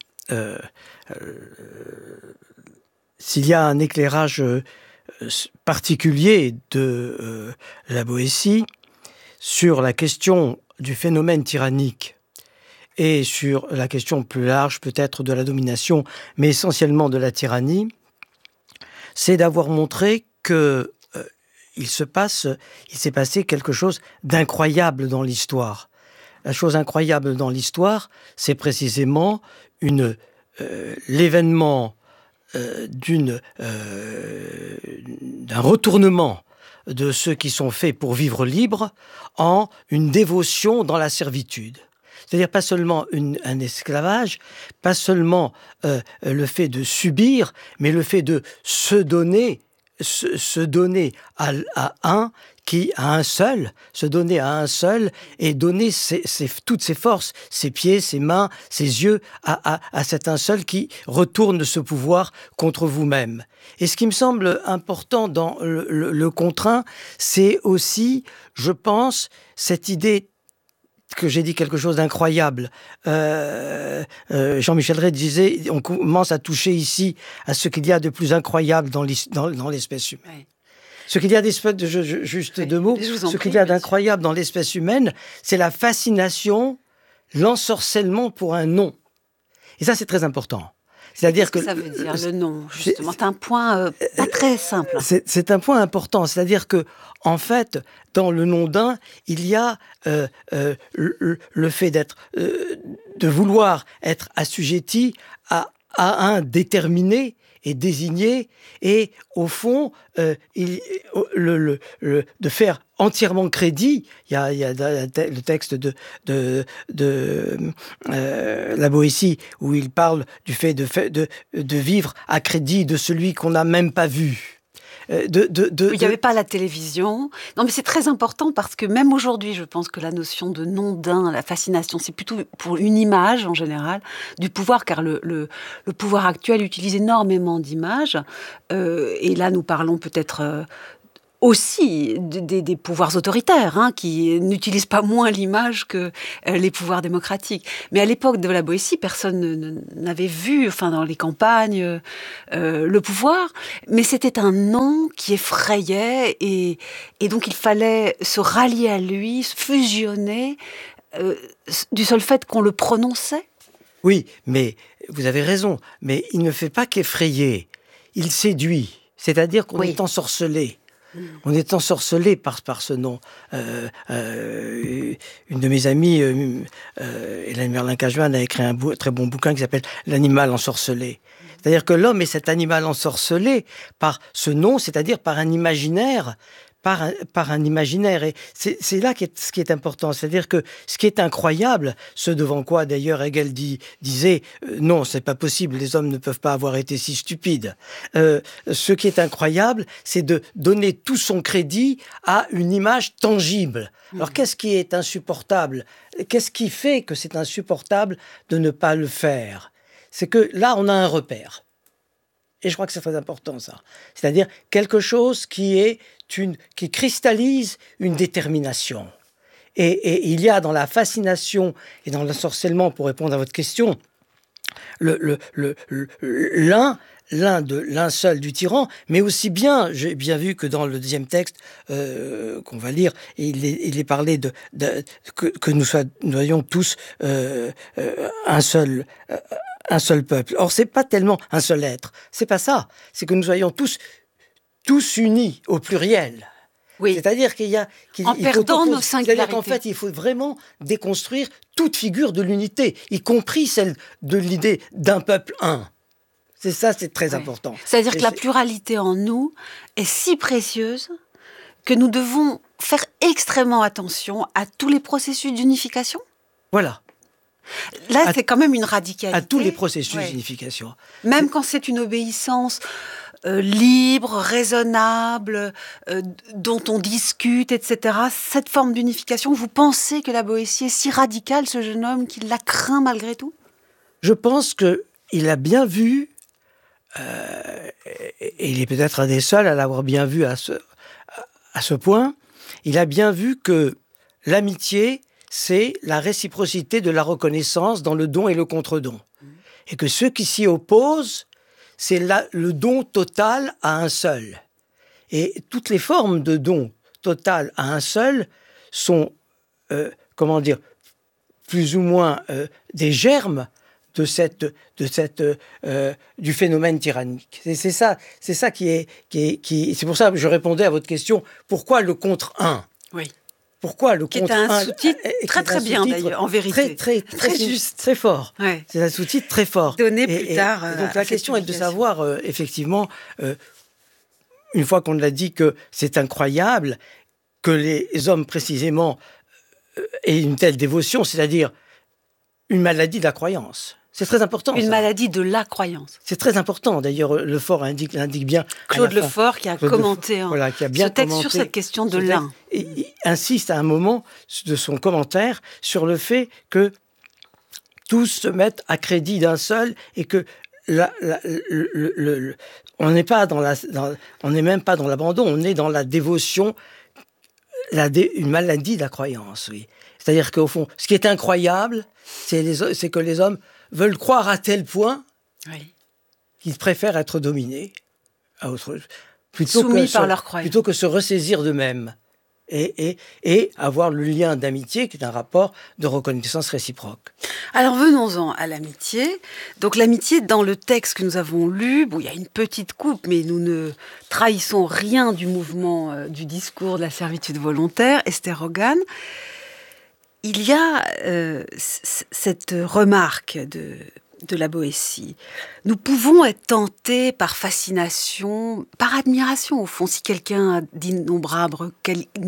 s'il y a un éclairage particulier de La Boétie sur la question du phénomène tyrannique et sur la question plus large peut-être de la domination, mais essentiellement de la tyrannie, c'est d'avoir montré que il s'est passé quelque chose d'incroyable dans l'histoire. La chose incroyable dans l'histoire, c'est précisément l'événement d'un retournement de ceux qui sont faits pour vivre libres en une dévotion dans la servitude. C'est-à-dire pas seulement un esclavage, pas seulement le fait de subir, mais le fait de se donner à un qui à un seul, se donner à un seul et donner toutes ses forces, ses pieds, ses mains, ses yeux à cet un seul qui retourne ce pouvoir contre vous-même. Et ce qui me semble important dans le contre-un, c'est aussi, je pense, cette idée que j'ai dit quelque chose d'incroyable. Jean-Michel Rey disait, on commence à toucher ici à ce qu'il y a de plus incroyable dans l'espèce humaine. Oui. Ce qu'il y a juste deux mots, ce qu'il y a d'incroyable dans l'espèce humaine, c'est la fascination, l'ensorcellement pour un nom. Et ça, c'est très important. C'est-à-dire que ça veut dire le nom, justement. C'est un point pas très simple. C'est un point important. C'est-à-dire que, en fait, dans le nom d'un, il y a le fait de vouloir être assujetti à un déterminé et désigné, et au fond, de faire entièrement crédit. Il y a le texte de La Boétie où il parle du fait de vivre à crédit de celui qu'on n'a même pas vu. Il n'y avait pas la télévision. Non, mais c'est très important parce que même aujourd'hui, je pense que la notion de non-din, la fascination, c'est plutôt pour une image en général du pouvoir, car le pouvoir actuel utilise énormément d'images. Et là, nous parlons peut-être aussi des pouvoirs autoritaires, qui n'utilisent pas moins l'image que les pouvoirs démocratiques. Mais à l'époque de la Boétie, personne n'avait vu, dans les campagnes, le pouvoir. Mais c'était un nom qui effrayait et donc il fallait se rallier à lui, se fusionner du seul fait qu'on le prononçait. Oui, mais vous avez raison. Mais il ne fait pas qu'effrayer. Il séduit. C'est-à-dire qu'on est ensorcelé. On est ensorcelé par ce nom. Une de mes amies, Hélène Merlin-Cajuan, a écrit un très bon bouquin qui s'appelle « L'animal ensorcelé ». C'est-à-dire que l'homme est cet animal ensorcelé par ce nom, c'est-à-dire par un imaginaire, par un imaginaire. Et c'est là ce qui est important. C'est-à-dire que ce qui est incroyable, ce devant quoi d'ailleurs Hegel disait non, c'est pas possible, les hommes ne peuvent pas avoir été si stupides. Ce qui est incroyable, c'est de donner tout son crédit à une image tangible. Alors qu'est-ce qui est insupportable? Qu'est-ce qui fait que c'est insupportable de ne pas le faire? C'est que là, on a un repère. Et je crois que c'est très important, ça. C'est-à-dire quelque chose qui cristallise une détermination. Et il y a dans la fascination et dans l'ensorcellement, pour répondre à votre question, l'un seul du tyran, mais aussi bien, j'ai bien vu que dans le deuxième texte qu'on va lire, il est parlé que nous soyons tous un seul peuple. Or, c'est pas tellement un seul être. C'est pas ça. C'est que nous soyons tous unis au pluriel. Oui. C'est-à-dire en perdant nos singularités. C'est-à-dire qu'en fait, il faut vraiment déconstruire toute figure de l'unité, y compris celle de l'idée d'un peuple un. C'est ça, c'est très important. C'est-à-dire que la pluralité en nous est si précieuse que nous devons faire extrêmement attention à tous les processus d'unification. Voilà. Là, c'est quand même une radicalité. À tous les processus d'unification. Même quand c'est une obéissance libre, raisonnable, dont on discute, etc. Cette forme d'unification, vous pensez que la Boétie est si radicale, ce jeune homme, qu'il la craint malgré tout? Je pense qu'il a bien vu, et il est peut-être un des seuls à l'avoir bien vu à ce point, il a bien vu que l'amitié, c'est la réciprocité de la reconnaissance dans le don et le contre-don. Et que ceux qui s'y opposent, c'est le don total à un seul. Et toutes les formes de don total à un seul sont, plus ou moins des germes du phénomène tyrannique. C'est ça qui c'est pour ça que je répondais à votre question, pourquoi le contre un? Oui. Pourquoi le contre un? Qui est un sous-titre très bien d'ailleurs, en vérité. Très juste, très fort. Ouais. C'est un sous-titre très fort. Donné plus tard. Donc la question est de savoir, effectivement, une fois qu'on a dit que c'est incroyable que les hommes précisément aient une telle dévotion, c'est-à-dire une maladie de la croyance. C'est très important. Une maladie de la croyance. C'est très important. D'ailleurs, Lefort l'indique bien. Claude Lefort qui a commenté qui a bien ce texte sur cette question de l'un. Et il insiste à un moment de son commentaire sur le fait que tous se mettent à crédit d'un seul et que on n'est même pas dans l'abandon, on est dans la dévotion, une maladie de la croyance. Oui. C'est-à-dire qu'au fond, ce qui est incroyable, c'est que les hommes veulent croire à tel point qu'ils préfèrent être dominés soumis par leur croyance, plutôt que se ressaisir d'eux-mêmes et avoir le lien d'amitié qui est un rapport de reconnaissance réciproque. Alors venons-en à l'amitié. Donc l'amitié, dans le texte que nous avons lu, il y a une petite coupe, mais nous ne trahissons rien du mouvement du discours de la servitude volontaire, Esther Hogan. Il y a cette remarque de la Boétie. Nous pouvons être tentés par fascination, par admiration, au fond, si quelqu'un a d'innombrables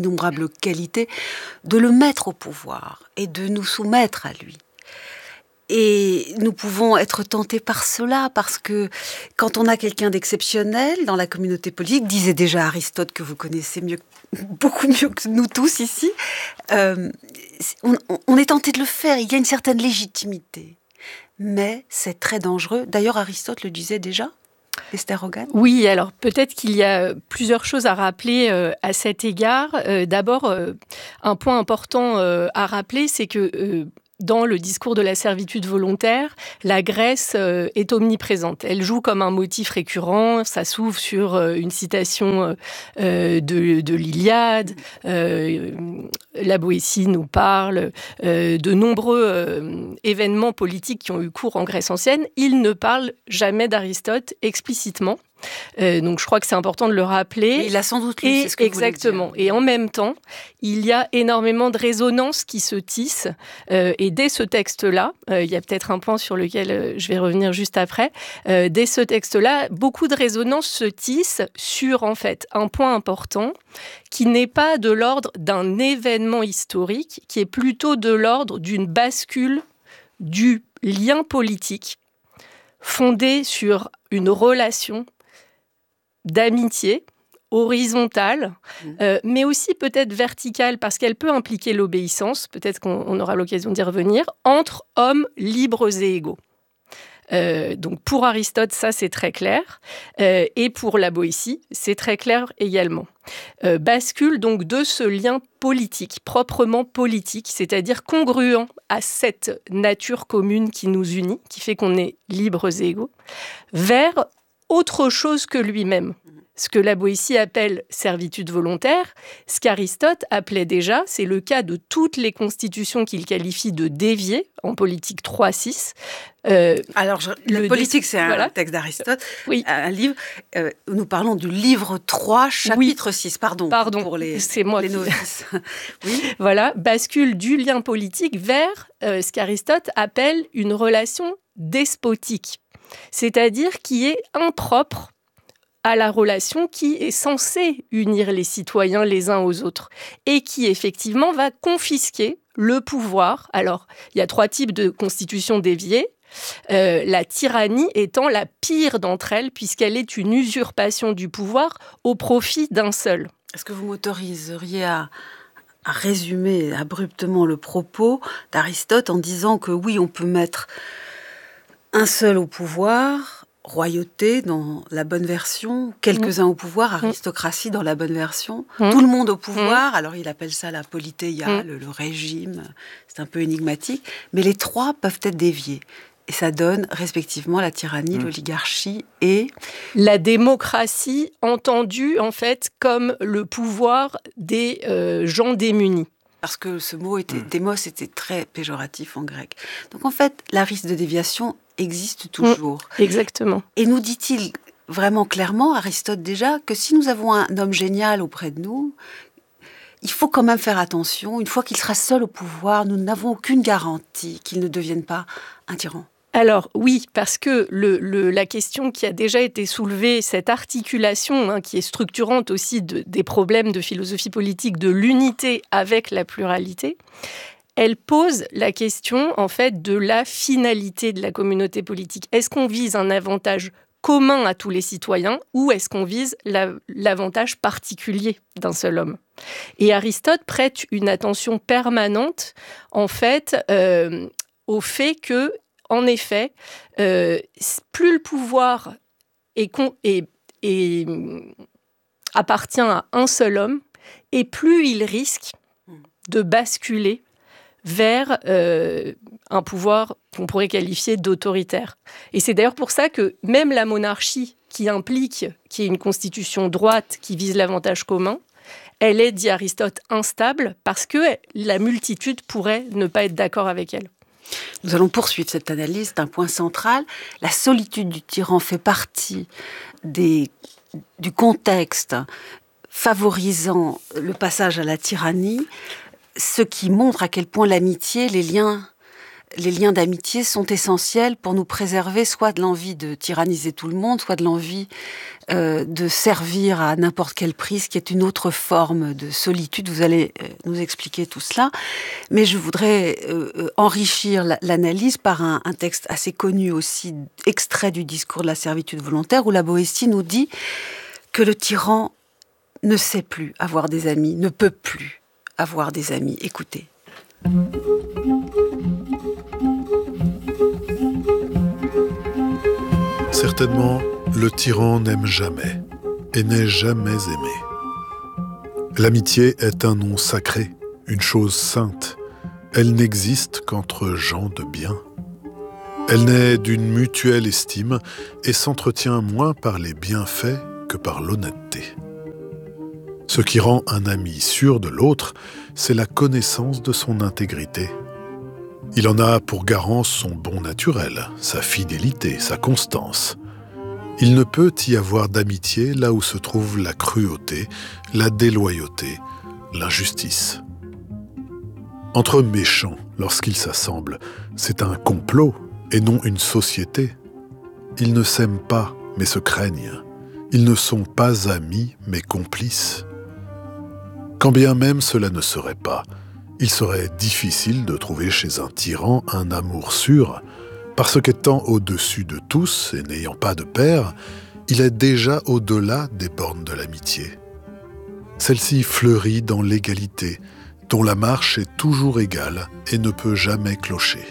qualités, de le mettre au pouvoir et de nous soumettre à lui. Et nous pouvons être tentés par cela, parce que quand on a quelqu'un d'exceptionnel dans la communauté politique, disait déjà Aristote, que vous connaissez beaucoup mieux que nous tous ici, on est tenté de le faire, il y a une certaine légitimité. Mais c'est très dangereux. D'ailleurs, Aristote le disait déjà. Esther Hogan ? Oui, alors peut-être qu'il y a plusieurs choses à rappeler à cet égard. D'abord, un point important à rappeler, c'est que dans le discours de la servitude volontaire, la Grèce est omniprésente. Elle joue comme un motif récurrent. Ça s'ouvre sur une citation de l'Iliade. La Boétie nous parle de nombreux événements politiques qui ont eu cours en Grèce ancienne. Il ne parle jamais d'Aristote explicitement. Donc je crois que c'est important de le rappeler. Mais il a sans doute lu, c'est ce que exactement. Vous voulez dire. Et en même temps, il y a énormément de résonances qui se tissent. Et dès ce texte-là, il y a peut-être un point sur lequel je vais revenir juste après. Dès ce texte-là, beaucoup de résonances se tissent sur en fait un point important qui n'est pas de l'ordre d'un événement historique, qui est plutôt de l'ordre d'une bascule du lien politique fondé sur une relation d'amitié horizontale, mais aussi peut-être verticale, parce qu'elle peut impliquer l'obéissance, peut-être qu'on aura l'occasion d'y revenir, entre hommes libres et égaux. Donc pour Aristote, ça c'est très clair, et pour la Boétie, c'est très clair également. Bascule donc de ce lien politique, proprement politique, c'est-à-dire congruent à cette nature commune qui nous unit, qui fait qu'on est libres et égaux, vers autre chose que lui-même. Ce que la Boétie appelle servitude volontaire, ce qu'Aristote appelait déjà, c'est le cas de toutes les constitutions qu'il qualifie de déviées, en politique 3-6. Alors, le politique, c'est un texte d'Aristote, un livre. Nous parlons du livre 3, chapitre 6. Pardon pour c'est moi les novices. Oui. Voilà, bascule du lien politique vers ce qu'Aristote appelle une relation despotique, c'est-à-dire qui est impropre à la relation qui est censée unir les citoyens les uns aux autres et qui, effectivement, va confisquer le pouvoir. Alors, il y a 3 types de constitutions déviées. La tyrannie étant la pire d'entre elles, puisqu'elle est une usurpation du pouvoir au profit d'un seul. Est-ce que vous m'autoriseriez à résumer abruptement le propos d'Aristote en disant que oui, on peut mettre un seul au pouvoir, royauté dans la bonne version, quelques-uns au pouvoir, aristocratie dans la bonne version, tout le monde au pouvoir, alors il appelle ça la politéia, le régime, c'est un peu énigmatique, mais les 3 peuvent être déviés. Et ça donne respectivement la tyrannie, l'oligarchie et... La démocratie entendue en fait comme le pouvoir des gens démunis. Parce que ce mot démos était très péjoratif en grec. Donc en fait, la risque de déviation existe toujours. Exactement. Et nous dit-il vraiment clairement, Aristote déjà, que si nous avons un homme génial auprès de nous, il faut quand même faire attention. Une fois qu'il sera seul au pouvoir, nous n'avons aucune garantie qu'il ne devienne pas un tyran. Alors oui, parce que la question qui a déjà été soulevée, cette articulation qui est structurante aussi des problèmes de philosophie politique, de l'unité avec la pluralité, elle pose la question en fait de la finalité de la communauté politique. Est-ce qu'on vise un avantage commun à tous les citoyens ou est-ce qu'on vise l'avantage particulier d'un seul homme ? Et Aristote prête une attention permanente en fait au fait que en effet, plus le pouvoir appartient à un seul homme, et plus il risque de basculer vers un pouvoir qu'on pourrait qualifier d'autoritaire. Et c'est d'ailleurs pour ça que même la monarchie, qui implique qu'il y ait une constitution droite qui vise l'avantage commun, elle est, dit Aristote, instable parce que la multitude pourrait ne pas être d'accord avec elle. Nous allons poursuivre cette analyse, c'est un point central. La solitude du tyran fait partie du contexte favorisant le passage à la tyrannie, ce qui montre à quel point l'amitié, les liens les liens d'amitié sont essentiels pour nous préserver soit de l'envie de tyranniser tout le monde, soit de l'envie de servir à n'importe quel prix, ce qui est une autre forme de solitude. Vous allez nous expliquer tout cela. Mais je voudrais enrichir l'analyse par un texte assez connu aussi, extrait du discours de la servitude volontaire, où la Boétie nous dit que le tyran ne sait plus avoir des amis, ne peut plus avoir des amis. Écoutez. Certainement, le tyran n'aime jamais et n'est jamais aimé. L'amitié est un nom sacré, une chose sainte. Elle n'existe qu'entre gens de bien. Elle naît d'une mutuelle estime et s'entretient moins par les bienfaits que par l'honnêteté. Ce qui rend un ami sûr de l'autre, c'est la connaissance de son intégrité. Il en a pour garant son bon naturel, sa fidélité, sa constance. Il ne peut y avoir d'amitié là où se trouve la cruauté, la déloyauté, l'injustice. Entre méchants, lorsqu'ils s'assemblent, c'est un complot et non une société. Ils ne s'aiment pas, mais se craignent. Ils ne sont pas amis, mais complices. Quand bien même cela ne serait pas, il serait difficile de trouver chez un tyran un amour sûr, parce qu'étant au-dessus de tous et n'ayant pas de père, il est déjà au-delà des bornes de l'amitié. Celle-ci fleurit dans l'égalité, dont la marche est toujours égale et ne peut jamais clocher.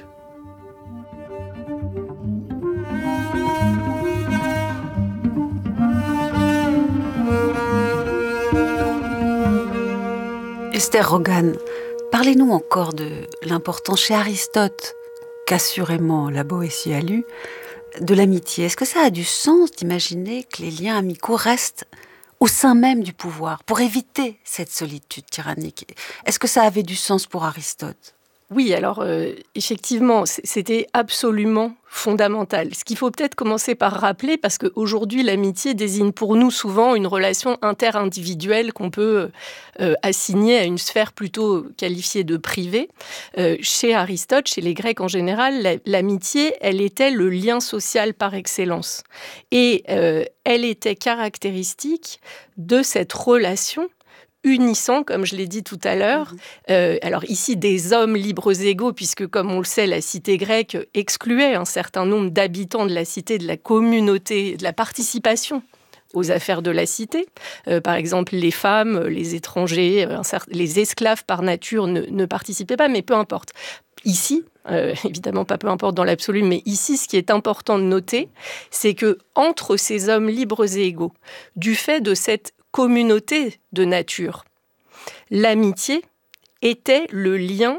Esther Rogan, parlez-nous encore de l'importance chez Aristote, qu'assurément la Boétie a lu, de l'amitié. Est-ce que ça a du sens d'imaginer que les liens amicaux restent au sein même du pouvoir, pour éviter cette solitude tyrannique? Est-ce que ça avait du sens pour Aristote ? Oui, alors effectivement, c'était absolument fondamental. Ce qu'il faut peut-être commencer par rappeler, parce qu'aujourd'hui, l'amitié désigne pour nous souvent une relation interindividuelle qu'on peut assigner à une sphère plutôt qualifiée de privée. Chez Aristote, chez les Grecs en général, l'amitié, elle était le lien social par excellence. Et elle était caractéristique de cette relation unissant, comme je l'ai dit tout à l'heure, alors ici des hommes libres égaux, puisque comme on le sait, la cité grecque excluait un certain nombre d'habitants de la cité, de la communauté, de la participation aux affaires de la cité. Par exemple, les femmes, les étrangers, les esclaves par nature ne participaient pas, mais peu importe. Ici, évidemment pas peu importe dans l'absolu, mais ici, ce qui est important de noter, c'est que entre ces hommes libres et égaux, du fait de cette communauté de nature, l'amitié était le lien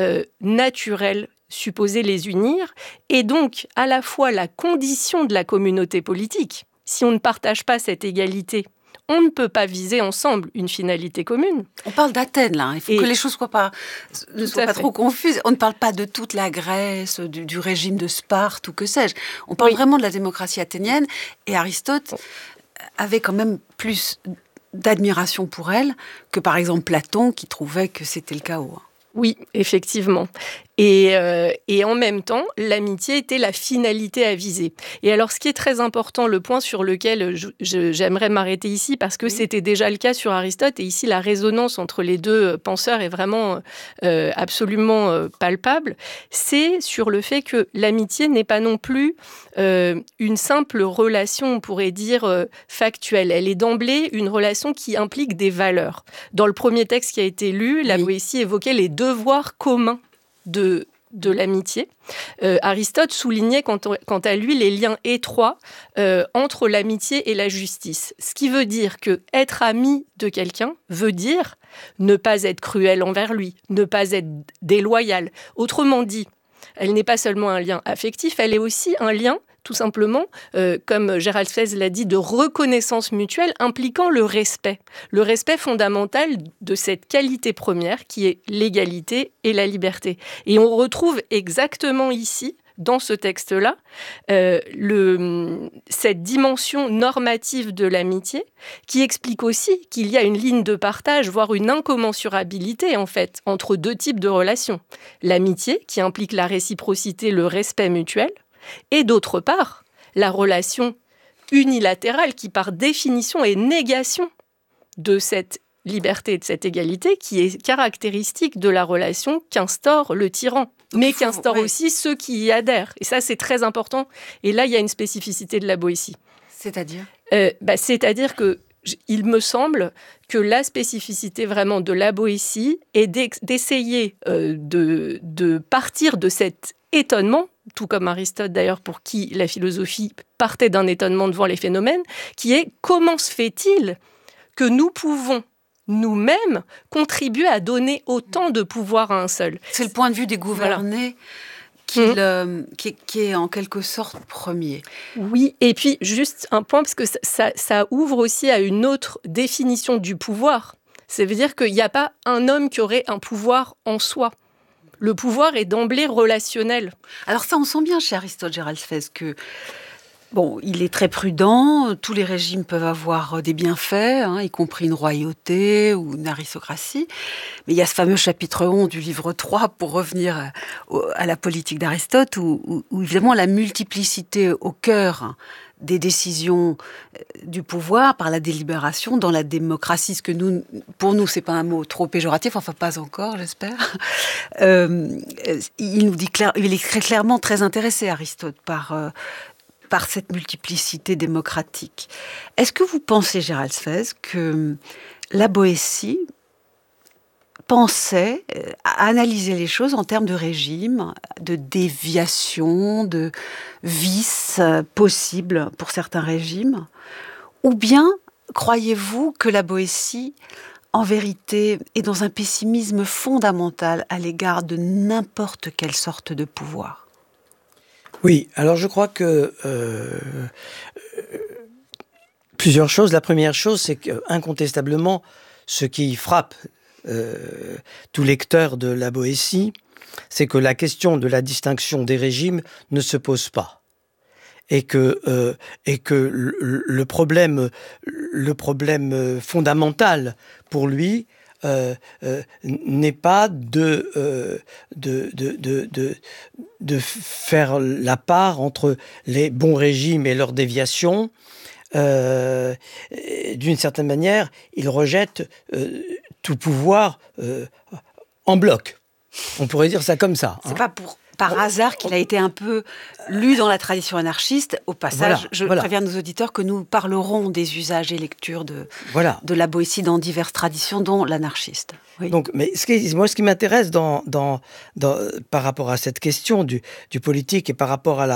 naturel supposé les unir, et donc à la fois la condition de la communauté politique. Si on ne partage pas cette égalité, on ne peut pas viser ensemble une finalité commune. On parle d'Athènes, là. Il faut que les choses ne soient pas trop confuses. On ne parle pas de toute la Grèce, du régime de Sparte ou que sais-je. On parle vraiment de la démocratie athénienne. Et Aristote avait quand même plus d'admiration pour elle que, par exemple, Platon, qui trouvait que c'était le chaos. Oui, effectivement. Et en même temps, l'amitié était la finalité à viser. Et alors, ce qui est très important, le point sur lequel j'aimerais m'arrêter ici, parce que c'était déjà le cas sur Aristote, et ici, la résonance entre les deux penseurs est vraiment absolument palpable, c'est sur le fait que l'amitié n'est pas non plus une simple relation, on pourrait dire, factuelle. Elle est d'emblée une relation qui implique des valeurs. Dans le premier texte qui a été lu, la Boétie évoquait les devoirs communs de l'amitié. Aristote soulignait quant à lui les liens étroits entre l'amitié et la justice. Ce qui veut dire que être ami de quelqu'un veut dire ne pas être cruel envers lui, ne pas être déloyal. Autrement dit, elle n'est pas seulement un lien affectif, elle est aussi un lien tout simplement, comme Gérald Fez l'a dit, de reconnaissance mutuelle impliquant le respect fondamental de cette qualité première qui est l'égalité et la liberté. Et on retrouve exactement ici dans ce texte-là cette dimension normative de l'amitié qui explique aussi qu'il y a une ligne de partage, voire une incommensurabilité en fait, entre deux types de relations. L'amitié qui implique la réciprocité, le respect mutuel, et d'autre part, la relation unilatérale qui par définition est négation de cette liberté et de cette égalité qui est caractéristique de la relation qu'instaure le tyran, mais qu'instaure aussi ceux qui y adhèrent. Et ça, c'est très important. Et là, il y a une spécificité de la Boétie. C'est-à-dire c'est-à-dire que il me semble que la spécificité vraiment de la Boétie est d'essayer de partir de cet étonnement, tout comme Aristote d'ailleurs, pour qui la philosophie partait d'un étonnement devant les phénomènes, qui est comment se fait-il que nous pouvons nous-mêmes contribuer à donner autant de pouvoir à un seul. C'est le point de vue des gouvernés qui est en quelque sorte premier. Oui, et puis juste un point, parce que ça ouvre aussi à une autre définition du pouvoir. Ça veut dire qu'il n'y a pas un homme qui aurait un pouvoir en soi. Le pouvoir est d'emblée relationnel. Alors ça, on sent bien chez Aristote, Gérald Fez, que bon, il est très prudent, tous les régimes peuvent avoir des bienfaits, y compris une royauté ou une aristocratie. Mais il y a ce fameux chapitre 11 du livre 3, pour revenir à la politique d'Aristote, où évidemment la multiplicité au cœur des décisions du pouvoir par la délibération dans la démocratie, ce que pour nous, c'est pas un mot trop péjoratif, enfin pas encore, j'espère. Il nous dit il est très clairement très intéressé, Aristote, par cette multiplicité démocratique. Est-ce que vous pensez, Gérald Fez, que la Boétie pensait à analyser les choses en termes de régime, de déviation, de vices possibles pour certains régimes? Ou bien croyez-vous que la Boétie, en vérité, est dans un pessimisme fondamental à l'égard de n'importe quelle sorte de pouvoir? Oui, alors je crois que plusieurs choses. La première chose, c'est qu'incontestablement, ce qui frappe tout lecteur de la Boétie, c'est que la question de la distinction des régimes ne se pose pas. Et que le problème fondamental pour lui n'est pas de faire la part entre les bons régimes et leurs déviations. D'une certaine manière, il rejette tout pouvoir en bloc. On pourrait dire ça comme ça. C'est pas par hasard qu'il a été un peu lu dans la tradition anarchiste. Au passage, je préviens nos auditeurs que nous parlerons des usages et lectures de la Boétie dans diverses traditions, dont l'anarchiste. Oui. Donc, mais ce qui m'intéresse par rapport à cette question du politique et par rapport à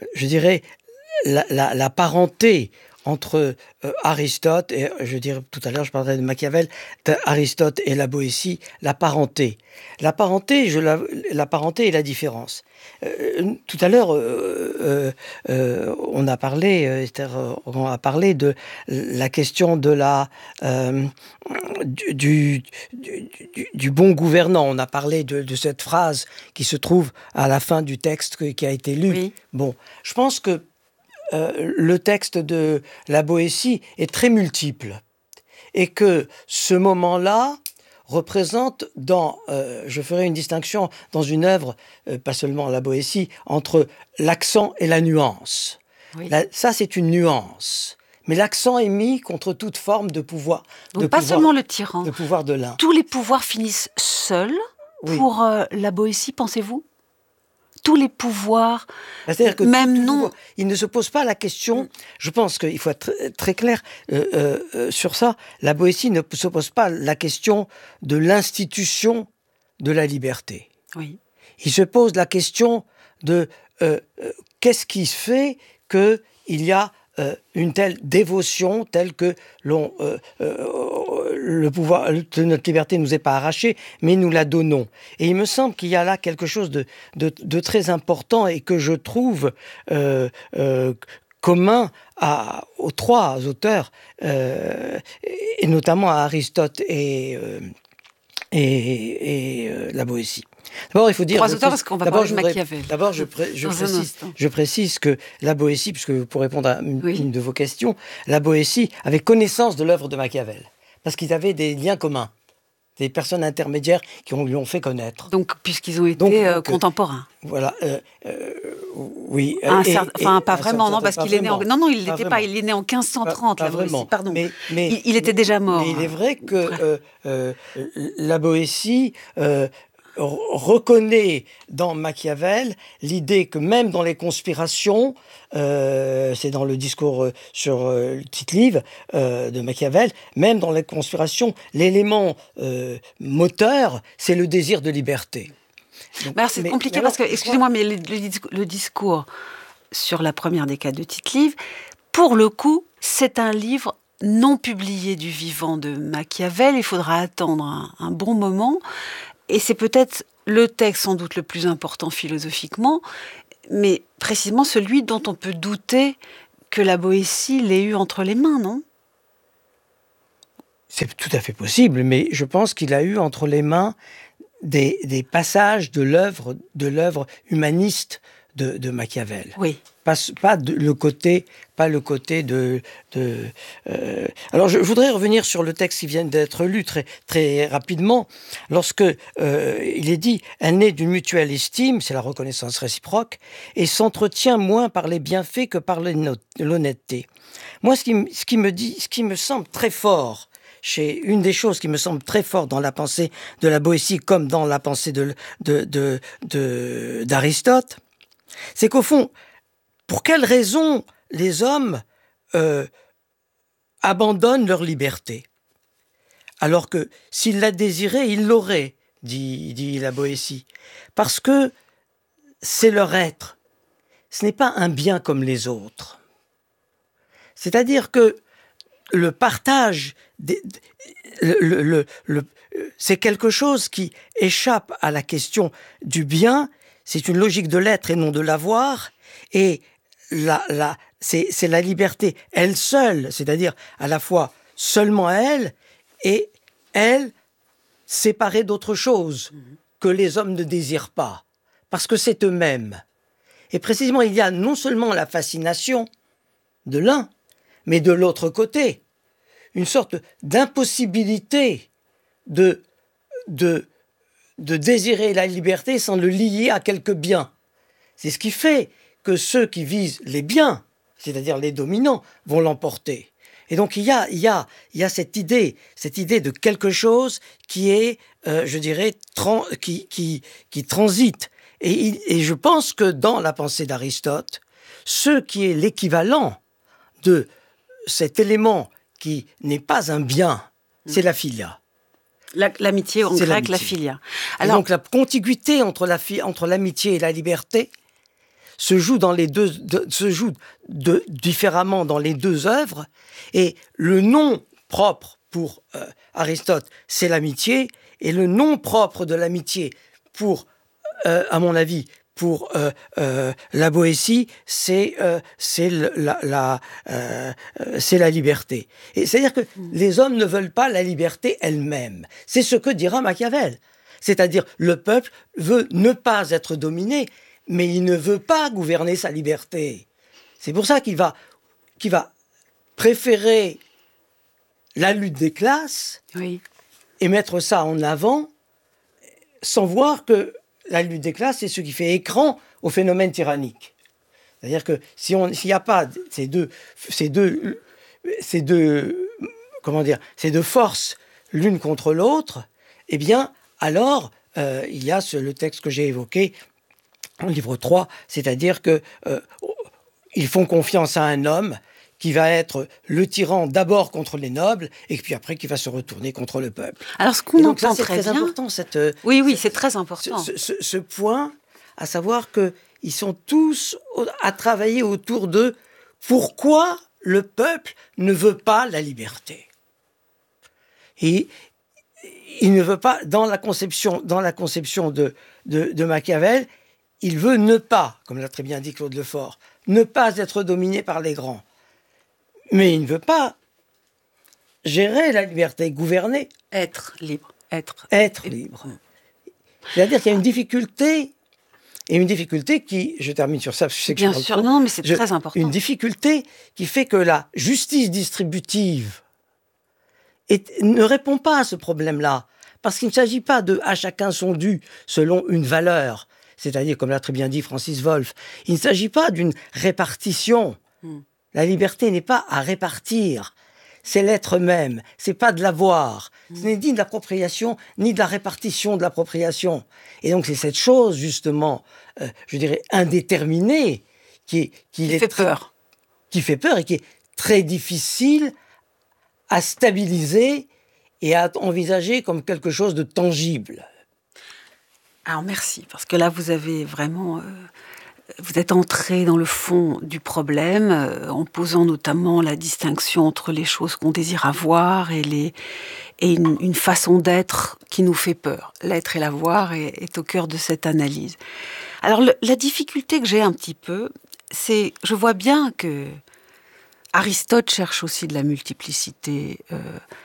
la parenté entre Aristote et, je dirais tout à l'heure, je parlerai de Machiavel, Aristote et la Boétie, la parenté. La parenté et la différence. Tout à l'heure, on a parlé de la question de du bon gouvernant. On a parlé de cette phrase qui se trouve à la fin du texte qui a été lu. Oui. Bon, je pense que le texte de la Boétie est très multiple et que ce moment-là représente je ferai une distinction dans une œuvre, pas seulement la Boétie, entre l'accent et la nuance. Oui. Ça, c'est une nuance. Mais l'accent est mis contre toute forme de pouvoir. Donc pas seulement le tyran. De pouvoir de l'un. Tous les pouvoirs finissent seuls pour la Boétie, pensez-vous ? Tous les pouvoirs, c'est-à-dire que même non. Il ne se pose pas la question, je pense qu'il faut être très clair sur ça, la Boétie ne se pose pas la question de l'institution de la liberté. Oui. Il se pose la question de qu'est-ce qui fait qu'il y a une telle dévotion, telle que le pouvoir de notre liberté ne nous est pas arraché, mais nous la donnons. Et il me semble qu'il y a là quelque chose de très important et que je trouve commun aux trois auteurs, et notamment à Aristote et la Boétie. D'abord, il faut dire... 3 auteurs, parce qu'on va parler de Machiavel. D'abord, je précise que la Boétie, puisque pour répondre à une de vos questions, la Boétie avait connaissance de l'œuvre de Machiavel, parce qu'ils avaient des liens communs, des personnes intermédiaires qui lui ont fait connaître. Donc, puisqu'ils ont été contemporains. Voilà. Oui. Pas vraiment, non, parce qu'il est né en... Non, il n'était pas, il est né en 1530, la Boétie, pardon. Mais il était déjà mort. Mais il est vrai que la Boétie reconnaît dans Machiavel l'idée que même dans les conspirations, c'est dans le discours sur Tite-Live de Machiavel, même dans les conspirations, l'élément moteur, c'est le désir de liberté. Donc, alors c'est compliqué parce que, excusez-moi, mais le discours sur la première décade de Tite-Live, pour le coup, c'est un livre non publié du vivant de Machiavel. Il faudra attendre un bon moment. Et c'est peut-être le texte sans doute le plus important philosophiquement, mais précisément celui dont on peut douter que la Boétie l'ait eu entre les mains, non ? C'est tout à fait possible, mais je pense qu'il a eu entre les mains des passages de l'œuvre humaniste de Machiavel. Oui. Pas le côté de. Alors je voudrais revenir sur le texte qui vient d'être lu très très rapidement. Lorsque il est dit, elle naît d'une mutuelle estime, c'est la reconnaissance réciproque, et s'entretient moins par les bienfaits que par l'honnêteté. Moi, ce qui me semble très fort. Une des choses qui me semble très forte dans la pensée de la Boétie, comme dans la pensée d'Aristote, c'est qu'au fond, pour quelles raisons les hommes abandonnent leur liberté ? Alors que s'ils la désiraient, ils l'auraient, dit la Boétie. Parce que c'est leur être. Ce n'est pas un bien comme les autres. C'est-à-dire que le partage, c'est quelque chose qui échappe à la question du bien. C'est une logique de l'être et non de l'avoir. Et c'est la liberté, elle seule, c'est-à-dire à la fois seulement elle et elle séparée d'autre chose que les hommes ne désirent pas, parce que c'est eux-mêmes. Et précisément, il y a non seulement la fascination de l'un, mais de l'autre côté, une sorte d'impossibilité de désirer la liberté sans le lier à quelque bien. C'est ce qui fait que ceux qui visent les biens, c'est-à-dire les dominants, vont l'emporter. Et donc il y a cette idée de quelque chose qui est, je dirais, qui transite. Et je pense que dans la pensée d'Aristote, ce qui est l'équivalent de cet élément qui n'est pas un bien, c'est la philia. L'amitié, en grec, la philia. Alors, donc la contiguïté entre l'amitié et la liberté se joue différemment dans les deux œuvres, et le nom propre pour Aristote, c'est l'amitié, et le nom propre de l'amitié pour, à mon avis, pour la Boétie, c'est la liberté. Et c'est-à-dire que les hommes ne veulent pas la liberté elle-même. C'est ce que dira Machiavel. C'est-à-dire, le peuple veut ne pas être dominé, mais il ne veut pas gouverner sa liberté. C'est pour ça qu'il va préférer la lutte des classes et mettre ça en avant, sans voir que la lutte des classes, c'est ce qui fait écran au phénomène tyrannique. C'est-à-dire que s'il n'y a pas ces deux forces l'une contre l'autre, eh bien, alors, il y a le texte que j'ai évoqué en livre 3, c'est-à-dire que ils font confiance à un homme qui va être le tyran d'abord contre les nobles et puis après qui va se retourner contre le peuple. Alors ce qu'on entend c'est très important, oui, c'est très important. Ce point, à savoir qu'ils sont tous à travailler autour de pourquoi le peuple ne veut pas la liberté. Et il ne veut pas, dans la conception de Machiavel, il veut ne pas, comme l'a très bien dit Claude Lefort, ne pas être dominé par les grands. Mais il ne veut pas gérer la liberté, gouverner. Être libre. Être libre. C'est-à-dire qu'il y a une difficulté, et une difficulté qui, je termine sur ça, parce que je sais que Bien sûr, non, mais c'est très important. Une difficulté qui fait que la justice distributive ne répond pas à ce problème-là, parce qu'il ne s'agit pas de « à chacun son dû » selon une valeur, c'est-à-dire, comme l'a très bien dit Francis Wolff, il ne s'agit pas d'une répartition. La liberté n'est pas à répartir, c'est l'être même, c'est pas de l'avoir. Ce n'est ni de l'appropriation, ni de la répartition de l'appropriation. Et donc c'est cette chose, justement, je dirais, indéterminée, qui fait peur. Qui fait peur et qui est très difficile à stabiliser et à envisager comme quelque chose de tangible. Alors merci, parce que là vous avez vraiment... Vous êtes entré dans le fond du problème, en posant notamment la distinction entre les choses qu'on désire avoir et une façon d'être qui nous fait peur. L'être et l'avoir est au cœur de cette analyse. Alors la difficulté que j'ai un petit peu, c'est, je vois bien que Aristote cherche aussi de la multiplicité